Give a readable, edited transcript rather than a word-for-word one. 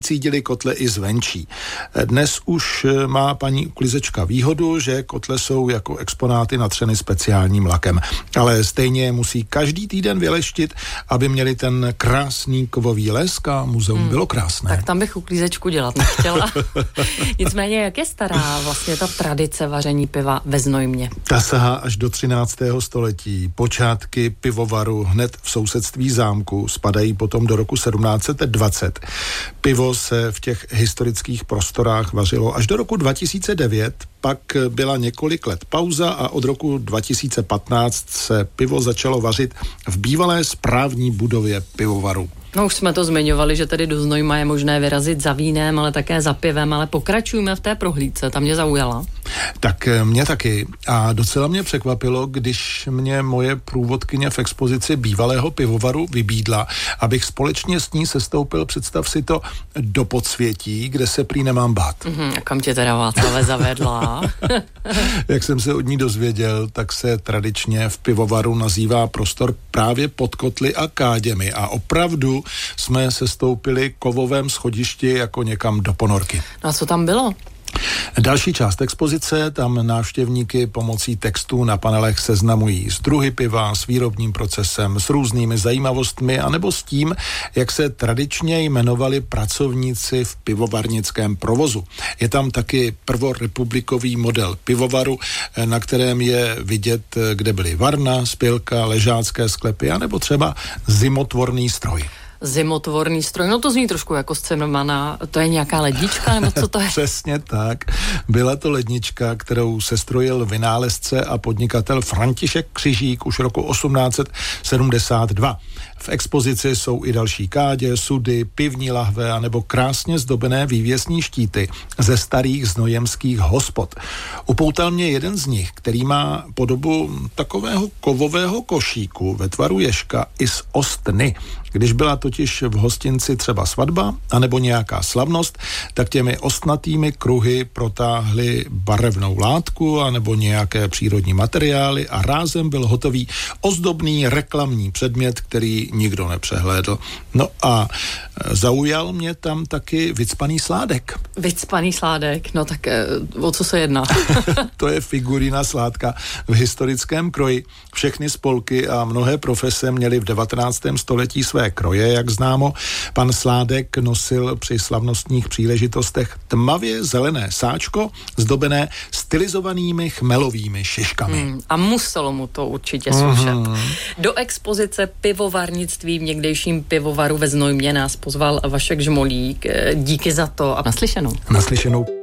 vycídili kotle i zvenčí. Dnes už má paní uklizečka výhodu, že kotle jsou jako exponáty natřeny speciálním lakem. Ale stejně musí každý týden vyleštit, aby měli ten krásný kovový lesk a muzeum bylo krásné. Tak tam bych uklízečku dělat nechtěla. Nicméně, jak je stará vlastně ta tradice vaření piva ve Znojmě? Ta sahá až do 13. století. Počátky pivovaru hned v sousedství zámku spadají potom do roku 1720. Pivo se v těch historických prostorách vařilo až do roku 2009, pak byla několik let pauza a od roku 2015 se pivo začalo vařit v bývalé správní budově pivovaru. No už jsme to zmiňovali, že tady do Znojma je možné vyrazit za vínem, ale také za pivem, ale pokračujeme v té prohlídce, ta mě zaujala. Tak mě taky a docela mě překvapilo, když mě moje průvodkyně v expozici bývalého pivovaru vybídla, abych společně s ní sestoupil, představ si to, do podsvětí, kde se prý nemám bát. A kam tě teda Václave zavedla? Jak jsem se od ní dozvěděl, tak se tradičně v pivovaru nazývá prostor právě pod kotly a káděmi a opravdu jsme sestoupili kovovém schodišti jako někam do ponorky. No a co tam bylo? Další část expozice, tam návštěvníky pomocí textů na panelech seznamují s druhy piva, s výrobním procesem, s různými zajímavostmi anebo s tím, jak se tradičně jmenovali pracovníci v pivovarnickém provozu. Je tam taky prvorepublikový model pivovaru, na kterém je vidět, kde byly varna, spilka, ležácké sklepy anebo třeba zimotvorný stroj. Zimotvorný stroj, no to zní trošku jako z Cimrmana, to je nějaká lednička, nebo co to je? Přesně tak. Byla to lednička, kterou sestrojil vynálezce a podnikatel František Křižík už roku 1872. V expozici jsou i další kádě, sudy, pivní lahve anebo krásně zdobené vývěsní štíty ze starých znojemských hospod. Upoutal mě jeden z nich, který má podobu takového kovového košíku ve tvaru ježka i z ostny. Když byla totiž v hostinci třeba svatba anebo nějaká slavnost, tak těmi ostnatými kruhy protáhli barevnou látku anebo nějaké přírodní materiály a rázem byl hotový ozdobný reklamní předmět, který nikdo nepřehlédl. No a zaujal mě tam taky vycpaný sládek. Vycpaný sládek, no tak o co se jedná? To je figurína sládka v historickém kroji. Všechny spolky a mnohé profese měly v 19. století své kroje, jak známo. Pan Sládek nosil při slavnostních příležitostech tmavě zelené sáčko, zdobené stylizovanými chmelovými šiškami. A muselo mu to určitě slušet. Do expozice pivovarnictví v někdejším pivovaru ve Znojmě nás pozval Vašek Žmolík. Díky za to a naslyšenou. Naslyšenou.